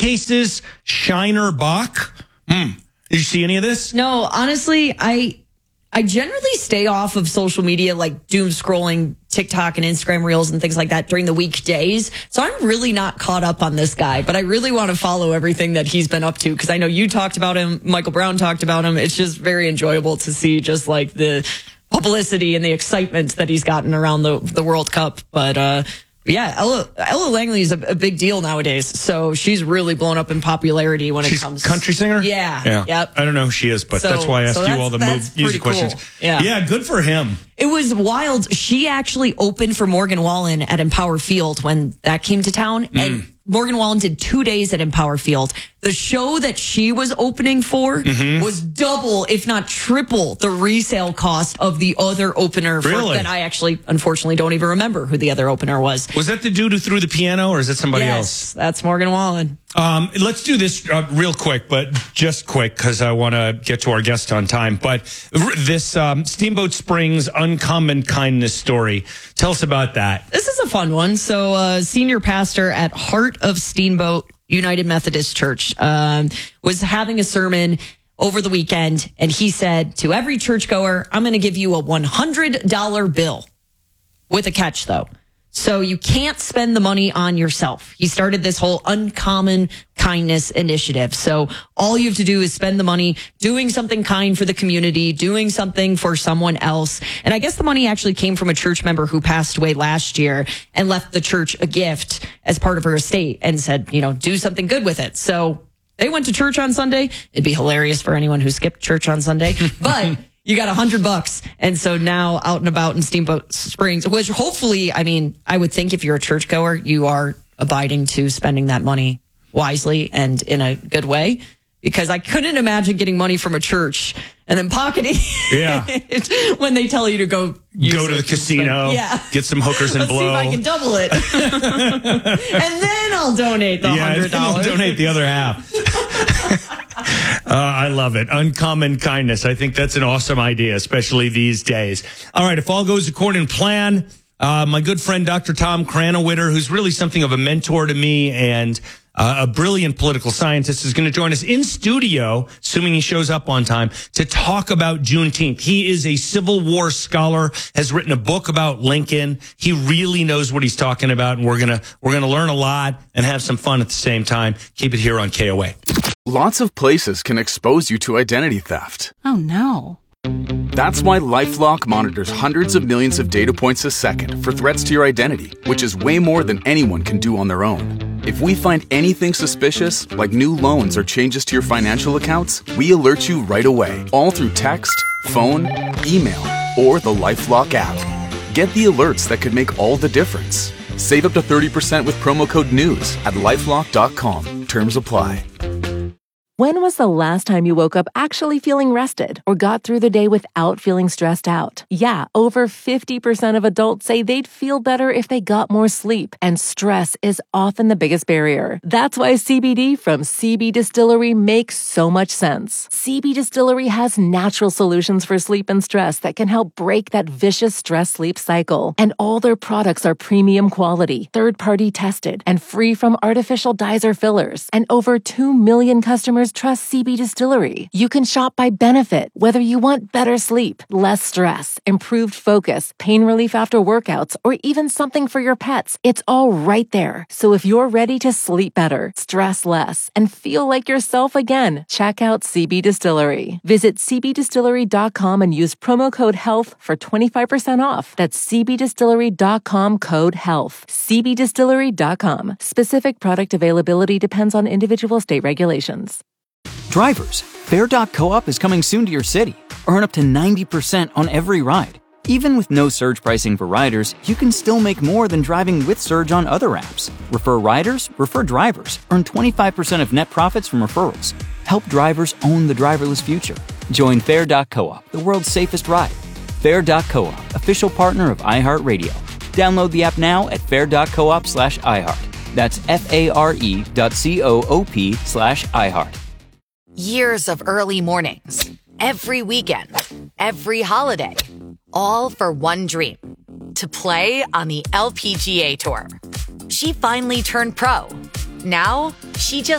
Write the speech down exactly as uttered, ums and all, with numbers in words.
showcases Shiner Bach. Mm. Did you see any of this? No, honestly, I I generally stay off of social media, like doom scrolling TikTok and Instagram reels and things like that during the weekdays. So I'm really not caught up on this guy, but I really want to follow everything that he's been up to because I know you talked about him. Michael Brown talked about him. It's just very enjoyable to see just like the publicity and the excitement that he's gotten around the, the World Cup. But, uh, yeah, Ella, Ella Langley is a, a big deal nowadays. So she's really blown up in popularity when she's it comes to country singer. Yeah. Yeah. Yep. I don't know who she is, but so, that's why I asked so you all the move, music cool. questions. Yeah. Yeah. Good for him. It was wild. She actually opened for Morgan Wallen at Empower Field when that came to town. Mm. And Morgan Wallen did two days at Empower Field. The show that she was opening for mm-hmm. was double, if not triple, the resale cost of the other opener. Really? For, that I actually, unfortunately, don't even remember who the other opener was. Was that the dude who threw the piano, or is it somebody yes, else? That's Morgan Wallen. Um, let's do this uh, real quick, but just quick because I want to get to our guest on time. But this um, Steamboat Springs Uncommon Kindness story. Tell us about that. This is a fun one. So, uh, senior pastor at Heart of Steamboat United Methodist Church um, was having a sermon over the weekend, and he said to every churchgoer, I'm going to give you a one hundred dollar bill with a catch, though. So you can't spend the money on yourself. He started this whole Uncommon Kindness initiative. So all you have to do is spend the money doing something kind for the community, doing something for someone else. And I guess the money actually came from a church member who passed away last year and left the church a gift as part of her estate and said, you know, do something good with it. So they went to church on Sunday. It'd be hilarious for anyone who skipped church on Sunday, but you got a hundred bucks. And so now out and about in Steamboat Springs, which hopefully, I mean, I would think if you're a churchgoer, you are abiding to spending that money wisely and in a good way, because I couldn't imagine getting money from a church and then pocketing yeah. it when they tell you to go use go to the casino, yeah. get some hookers and Let's blow. See if I can double it. And then I'll donate the yeah, hundred dollars. I'll donate the other half. Uh, I love it. Uncommon kindness. I think that's an awesome idea, especially these days. All right. If all goes according to plan, uh, my good friend, Doctor Tom Krannawitter, who's really something of a mentor to me and uh, a brilliant political scientist, is going to join us in studio, assuming he shows up on time, to talk about Juneteenth. He is a Civil War scholar, has written a book about Lincoln. He really knows what he's talking about, and we're going to, we're going to learn a lot and have some fun at the same time. Keep it here on K O A. Lots of places can expose you to identity theft. Oh, no. That's why LifeLock monitors hundreds of millions of data points a second for threats to your identity, which is way more than anyone can do on their own. If we find anything suspicious, like new loans or changes to your financial accounts, we alert you right away, all through text, phone, email, or the LifeLock app. Get the alerts that could make all the difference. Save up to thirty percent with promo code NEWS at lifelock dot com. Terms apply. When was the last time you woke up actually feeling rested or got through the day without feeling stressed out? Yeah, over fifty percent of adults say they'd feel better if they got more sleep, and stress is often the biggest barrier. That's why C B D from C B Distillery makes so much sense. C B Distillery has natural solutions for sleep and stress that can help break that vicious stress-sleep cycle. And all their products are premium quality, third-party tested, and free from artificial dyes or fillers. And over two million customers trust C B Distillery. You can shop by benefit, whether you want better sleep, less stress, improved focus, pain relief after workouts, or even something for your pets. It's all right there. So if you're ready to sleep better, stress less, and feel like yourself again, check out C B Distillery. Visit c b distillery dot com and use promo code HEALTH for twenty-five percent off. That's c b distillery dot com code HEALTH. c b distillery dot com. Specific product availability depends on individual state regulations. Drivers, Fair dot coop is coming soon to your city. Earn up to ninety percent on every ride. Even with no surge pricing for riders, you can still make more than driving with Surge on other apps. Refer riders, refer drivers. Earn twenty-five percent of net profits from referrals. Help drivers own the driverless future. Join Fair dot coop, the world's safest ride. Fair dot coop, official partner of iHeartRadio. Download the app now at fair dot coop slash iHeart. That's F-A-R-E dot C-O-O-P slash iHeart. Years of early mornings, every weekend, every holiday, all for one dream, to play on the L P G A Tour. She finally turned pro. Now, she just